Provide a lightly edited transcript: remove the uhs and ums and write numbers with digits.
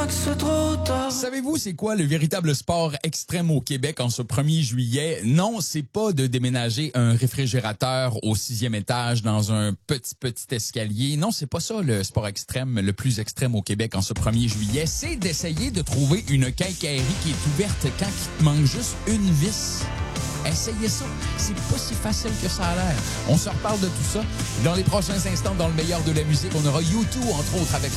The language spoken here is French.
que c'est trop tard. Savez-vous c'est quoi le véritable sport extrême au Québec en ce 1er juillet? Non, c'est pas de déménager un réfrigérateur au 6e étage dans un petit escalier. Non, c'est pas ça le sport extrême, le plus extrême au Québec en ce 1er juillet. C'est d'essayer de trouver une quincaillerie qui est ouverte quand il te manque juste une vis. Essayez ça. C'est pas si facile que ça a l'air. On se reparle de tout ça. Dans les prochains instants, dans le meilleur de la musique, on aura U2, entre autres, avec